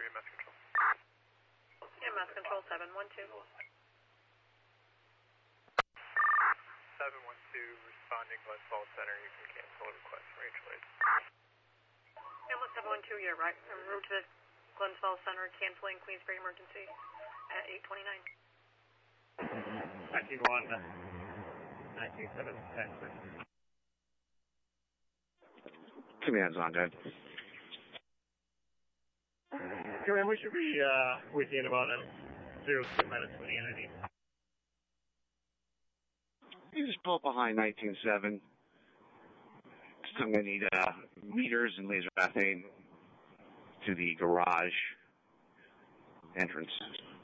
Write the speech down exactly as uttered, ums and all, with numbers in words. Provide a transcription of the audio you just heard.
E M S control. E M S control seven one two. seven one two, responding Glens Falls Center. You can cancel a request from Mutual Aid. E M S seven one two, you're right. En route to Glens Falls Center, canceling Queensbury emergency at eight twenty-nine. nineteen one, nineteen seven, taxi. Command's on, Dad. Command, we should be uh, with you in about a zero two minutes with the entity. You just pull up behind nineteen seven. I'm going to need uh, meters and laser methane to the garage entrance.